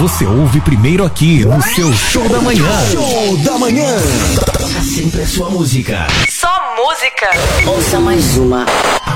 você ouve primeiro aqui no seu Show da Manhã. Show da Manhã. Toca sempre a sua música. Só música. Ouça mais uma.